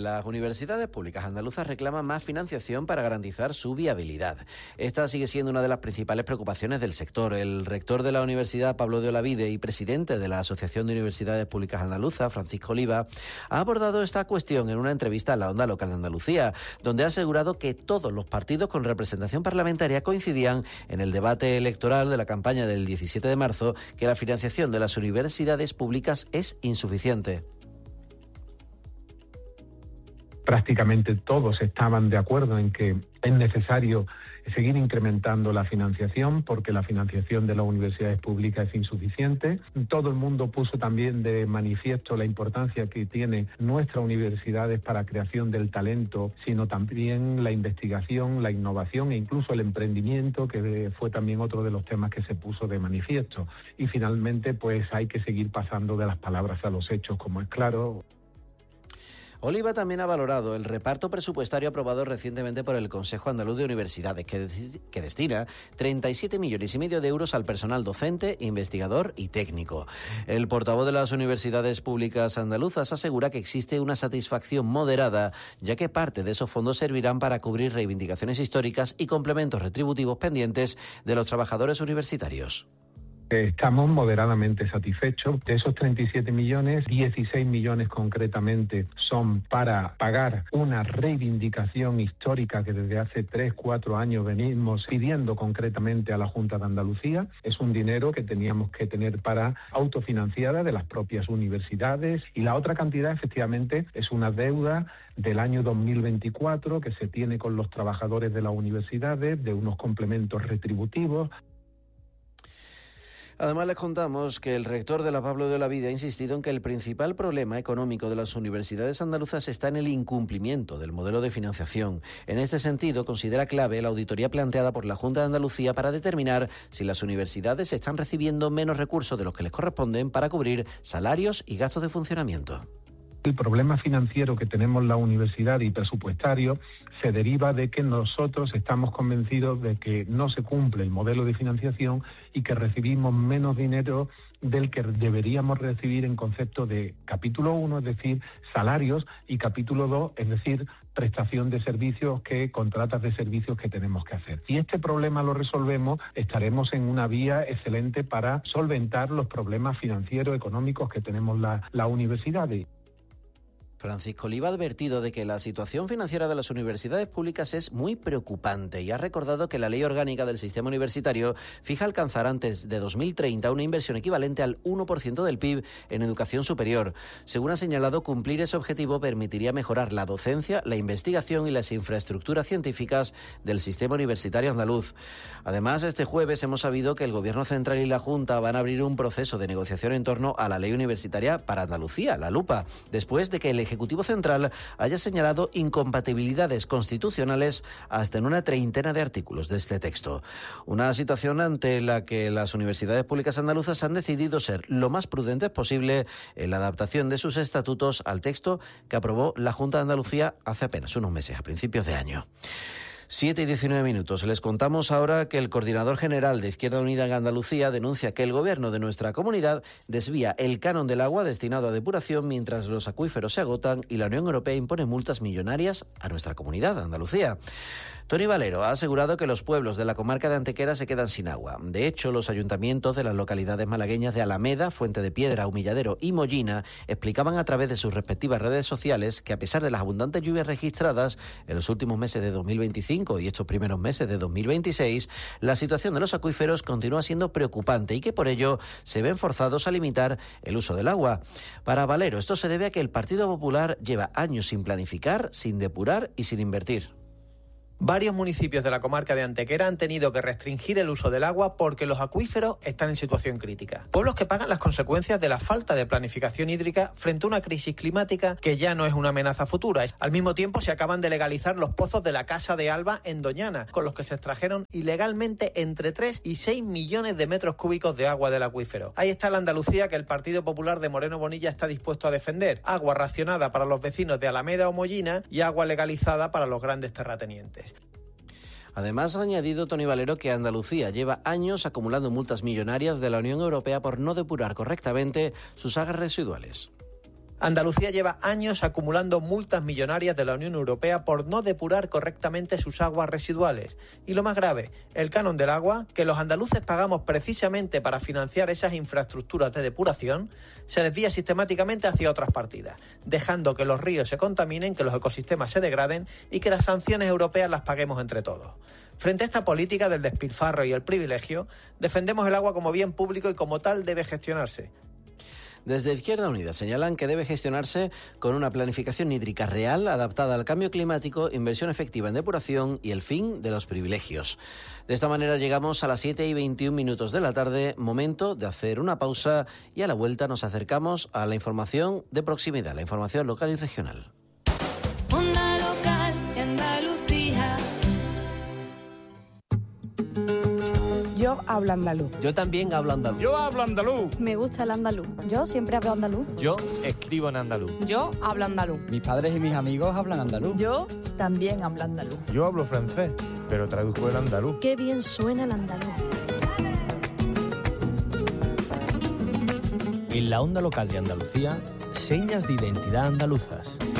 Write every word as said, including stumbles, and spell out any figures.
Las universidades públicas andaluzas reclaman más financiación para garantizar su viabilidad. Esta sigue siendo una de las principales preocupaciones del sector. El rector de la Universidad, Pablo de Olavide, y presidente de la Asociación de Universidades Públicas Andaluzas, Francisco Oliva, ha abordado esta cuestión en una entrevista a la Onda Local de Andalucía, donde ha asegurado que todos los partidos con representación parlamentaria coincidían en el debate electoral de la campaña del diecisiete de marzo que la financiación de las universidades públicas es insuficiente. Prácticamente todos estaban de acuerdo en que es necesario seguir incrementando la financiación porque la financiación de las universidades públicas es insuficiente. Todo el mundo puso también de manifiesto la importancia que tienen nuestras universidades para la creación del talento, sino también la investigación, la innovación e incluso el emprendimiento, que fue también otro de los temas que se puso de manifiesto. Y finalmente, pues hay que seguir pasando de las palabras a los hechos, como es claro. Oliva también ha valorado el reparto presupuestario aprobado recientemente por el Consejo Andaluz de Universidades, que, que destina treinta y siete millones y medio de euros al personal docente, investigador y técnico. El portavoz de las universidades públicas andaluzas asegura que existe una satisfacción moderada, ya que parte de esos fondos servirán para cubrir reivindicaciones históricas y complementos retributivos pendientes de los trabajadores universitarios. Estamos moderadamente satisfechos. De esos treinta y siete millones, dieciséis millones concretamente son para pagar una reivindicación histórica que desde hace tres, cuatro años venimos pidiendo concretamente a la Junta de Andalucía. Es un dinero que teníamos que tener para autofinanciada de las propias universidades, y la otra cantidad efectivamente es una deuda del año dos mil veinticuatro que se tiene con los trabajadores de las universidades, de unos complementos retributivos. Además, les contamos que el rector de la Pablo de Olavide ha insistido en que el principal problema económico de las universidades andaluzas está en el incumplimiento del modelo de financiación. En este sentido, considera clave la auditoría planteada por la Junta de Andalucía para determinar si las universidades están recibiendo menos recursos de los que les corresponden para cubrir salarios y gastos de funcionamiento. El problema financiero que tenemos la universidad y presupuestario se deriva de que nosotros estamos convencidos de que no se cumple el modelo de financiación y que recibimos menos dinero del que deberíamos recibir en concepto de capítulo uno, es decir, salarios, y capítulo dos, es decir, prestación de servicios, que contratas de servicios que tenemos que hacer. Si este problema lo resolvemos, estaremos en una vía excelente para solventar los problemas financieros, económicos que tenemos la, la universidad. Francisco Oliva ha advertido de que la situación financiera de las universidades públicas es muy preocupante y ha recordado que la Ley Orgánica del Sistema Universitario fija alcanzar antes de dos mil treinta una inversión equivalente al uno por ciento del P I B en educación superior. Según ha señalado, cumplir ese objetivo permitiría mejorar la docencia, la investigación y las infraestructuras científicas del sistema universitario andaluz. Además, este jueves hemos sabido que el Gobierno Central y la Junta van a abrir un proceso de negociación en torno a la Ley Universitaria para Andalucía, la LUPA, después de que el Ejecutivo Central haya señalado incompatibilidades constitucionales hasta en una treintena de artículos de este texto. Una situación ante la que las universidades públicas andaluzas han decidido ser lo más prudentes posible en la adaptación de sus estatutos al texto que aprobó la Junta de Andalucía hace apenas unos meses, a principios de año. siete y diecinueve minutos. Les contamos ahora que el coordinador general de Izquierda Unida en Andalucía denuncia que el gobierno de nuestra comunidad desvía el canon del agua destinado a depuración mientras los acuíferos se agotan y la Unión Europea impone multas millonarias a nuestra comunidad, Andalucía. Tony Valero ha asegurado que los pueblos de la comarca de Antequera se quedan sin agua. De hecho, los ayuntamientos de las localidades malagueñas de Alameda, Fuente de Piedra, Humilladero y Mollina explicaban a través de sus respectivas redes sociales que a pesar de las abundantes lluvias registradas en los últimos meses de dos mil veinticinco y estos primeros meses de dos mil veintiséis, la situación de los acuíferos continúa siendo preocupante y que por ello se ven forzados a limitar el uso del agua. Para Valero, esto se debe a que el Partido Popular lleva años sin planificar, sin depurar y sin invertir. Varios municipios de la comarca de Antequera han tenido que restringir el uso del agua porque los acuíferos están en situación crítica. Pueblos que pagan las consecuencias de la falta de planificación hídrica frente a una crisis climática que ya no es una amenaza futura. Al mismo tiempo, se acaban de legalizar los pozos de la Casa de Alba en Doñana, con los que se extrajeron ilegalmente entre tres y seis millones de metros cúbicos de agua del acuífero. Ahí está la Andalucía que el Partido Popular de Moreno Bonilla está dispuesto a defender. Agua racionada para los vecinos de Alameda o Mollina y agua legalizada para los grandes terratenientes. Además, ha añadido Tony Valero que Andalucía lleva años acumulando multas millonarias de la Unión Europea por no depurar correctamente sus aguas residuales. Andalucía lleva años acumulando multas millonarias de la Unión Europea por no depurar correctamente sus aguas residuales. Y lo más grave, el canon del agua, que los andaluces pagamos precisamente para financiar esas infraestructuras de depuración, se desvía sistemáticamente hacia otras partidas, dejando que los ríos se contaminen, que los ecosistemas se degraden y que las sanciones europeas las paguemos entre todos. Frente a esta política del despilfarro y el privilegio, defendemos el agua como bien público y como tal debe gestionarse. Desde Izquierda Unida señalan que debe gestionarse con una planificación hídrica real, adaptada al cambio climático, inversión efectiva en depuración y el fin de los privilegios. De esta manera llegamos a las siete y veintiún minutos de la tarde, momento de hacer una pausa y a la vuelta nos acercamos a la información de proximidad, la información local y regional. Onda local de Andalucía. Yo hablo andaluz. Yo también hablo andaluz. Yo hablo andaluz. Me gusta el andaluz. Yo siempre hablo andaluz. Yo escribo en andaluz. Yo hablo andaluz. Mis padres y mis amigos hablan andaluz. Yo también hablo andaluz. Yo hablo francés, pero traduzco el andaluz. Qué bien suena el andaluz. En la onda local de Andalucía, señas de identidad andaluzas.